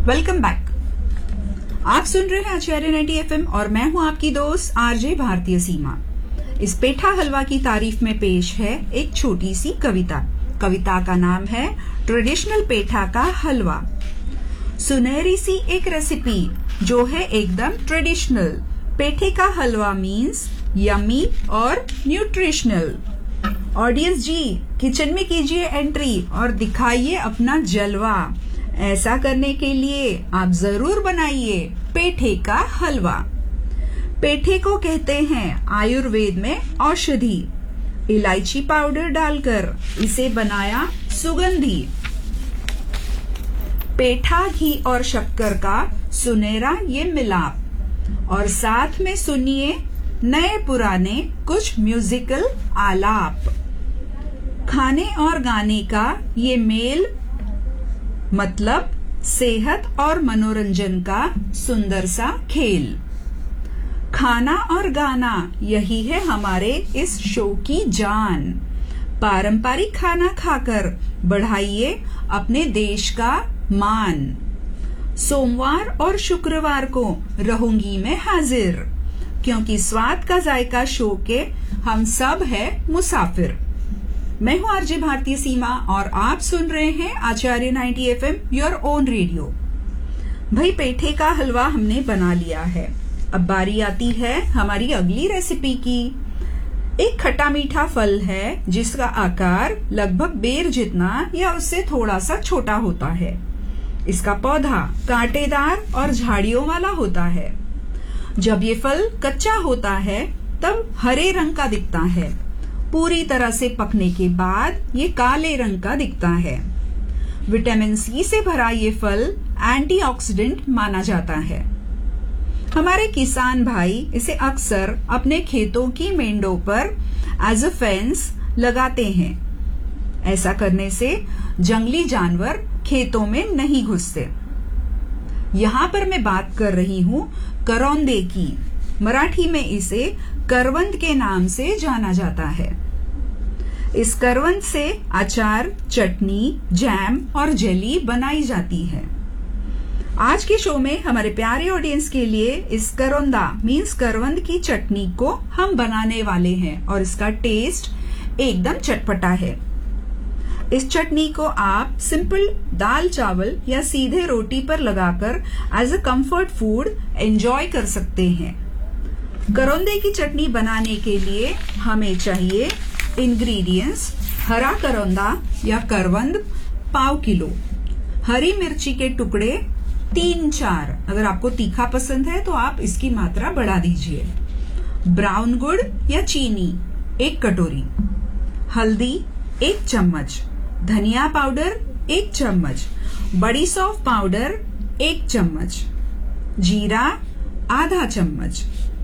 Welcome back. आप सुन रहे हैं आचार्य 90 एफएम और मैं हूं आपकी दोस्त आरजे भारतीय सीमा। इस पेठा हलवा की तारीफ में पेश है एक छोटी सी कविता। कविता का नाम है ट्रेडिशनल पेठा का हलवा। सुनहरी सी एक रेसिपी जो है एकदम ट्रेडिशनल। पेठे का हलवा मीन्स यमी और न्यूट्रिशनल। ऑडियंस जी, किचन में कीजिए एंट्री और दिखाइए अपना जलवा। ऐसा करने के लिए आप जरूर बनाइए पेठे का हलवा। पेठे को कहते हैं आयुर्वेद में औषधि। इलायची पाउडर डालकर इसे बनाया सुगंधी। पेठा घी और शक्कर का सुनहरा ये मिलाप, और साथ में सुनिए नए पुराने कुछ म्यूजिकल आलाप। खाने और गाने का ये मेल मतलब सेहत और मनोरंजन का सुंदर सा खेल। खाना और गाना यही है हमारे इस शो की जान। पारंपरिक खाना खाकर बढ़ाइए अपने देश का मान। सोमवार और शुक्रवार को रहूंगी मैं हाजिर, क्योंकि स्वाद का जायका शो के हम सब है मुसाफिर। मैं हूं आरजे भारतीय सीमा और आप सुन रहे हैं आचार्य 90 एफएम योर ओन रेडियो। भाई, पेठे का हलवा हमने बना लिया है। अब बारी आती है हमारी अगली रेसिपी की। एक खट्टा मीठा फल है जिसका आकार लगभग बेर जितना या उससे थोड़ा सा छोटा होता है। इसका पौधा कांटेदार और झाड़ियों वाला होता है। जब ये फल कच्चा होता है तब हरे रंग का दिखता है। पूरी तरह से पकने के बाद ये काले रंग का दिखता है। विटामिन सी से भरा ये फल एंटीऑक्सीडेंट माना जाता है। हमारे किसान भाई इसे अक्सर अपने खेतों की मेंढों पर एज अ फेंस लगाते हैं। ऐसा करने से जंगली जानवर खेतों में नहीं घुसते। यहाँ पर मैं बात कर रही हूँ करौंदे की। मराठी में इसे करवंद के नाम से जाना जाता है। इस करवंद से अचार, चटनी, जैम और जेली बनाई जाती है। आज के शो में हमारे प्यारे ऑडियंस के लिए इस करौंदा मीन्स करवंद की चटनी को हम बनाने वाले हैं और इसका टेस्ट एकदम चटपटा है। इस चटनी को आप सिंपल दाल चावल या सीधे रोटी पर लगाकर as a comfort food enjoy कर सकते हैं। करौंदे की चटनी बनाने के लिए हमें चाहिए इंग्रेडिएंट्स: हरा करौंदा या करवंद पाव किलो, हरी मिर्ची के टुकड़े 3-4, अगर आपको तीखा पसंद है तो आप इसकी मात्रा बढ़ा दीजिए, ब्राउन गुड़ या चीनी 1 कटोरी, हल्दी 1 चम्मच, धनिया पाउडर 1 चम्मच, बड़ी सौंफ पाउडर 1 चम्मच, जीरा आधा चम्मच,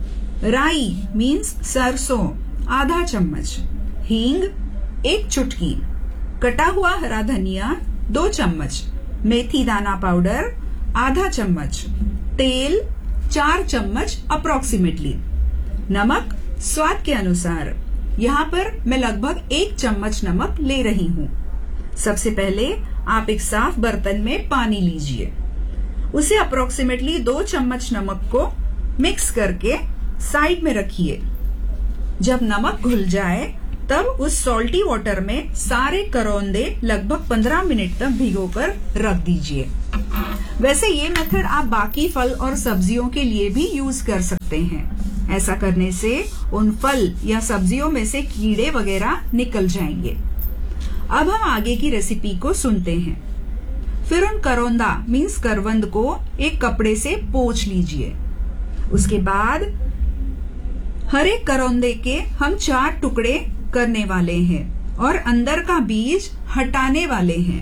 राई मीन्स सरसों आधा चम्मच, हींग 1 चुटकी, कटा हुआ हरा धनिया 2 चम्मच, मेथी दाना पाउडर आधा चम्मच, तेल 4 चम्मच अप्रोक्सीमेटली, नमक स्वाद के अनुसार। यहाँ पर मैं लगभग 1 चम्मच नमक ले रही हूँ। सबसे पहले आप एक साफ बर्तन में पानी लीजिए, उसे अप्रोक्सीमेटली 2 चम्मच नमक को मिक्स करके साइड में रखिए। जब नमक घुल जाए तब उस सॉल्टी वाटर में सारे करौंदे लगभग 15 मिनट तक भिगोकर रख दीजिए। वैसे ये मेथड आप बाकी फल और सब्जियों के लिए भी यूज कर सकते हैं। ऐसा करने से उन फल या सब्जियों में से कीड़े वगैरह निकल जाएंगे। अब हम आगे की रेसिपी को सुनते हैं। फिर उन करौंदा मीन्स करवंद को एक कपड़े से पोंछ लीजिए। उसके बाद हर एक करौंदे के हम 4 टुकड़े करने वाले हैं और अंदर का बीज हटाने वाले हैं।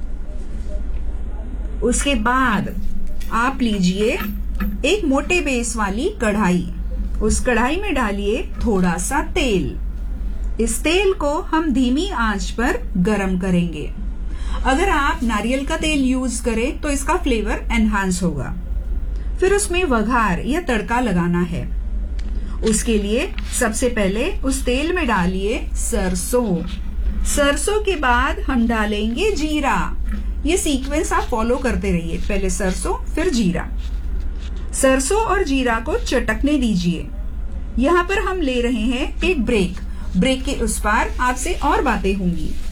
उसके बाद आप लीजिए एक मोटे बेस वाली कढ़ाई। उस कढ़ाई में डालिए थोड़ा सा तेल। इस तेल को हम धीमी आंच पर गरम करेंगे। अगर आप नारियल का तेल यूज करें तो इसका फ्लेवर एनहांस होगा। फिर उसमें वघार या तड़का लगाना है। उसके लिए सबसे पहले उस तेल में डालिए सरसों। सरसों के बाद हम डालेंगे जीरा। ये सीक्वेंस आप फॉलो करते रहिए। पहले सरसों, फिर जीरा। सरसों और जीरा को चटकने दीजिए। यहाँ पर हम ले रहे हैं एक ब्रेक। ब्रेक के उस पार आपसे और बातें होंगी।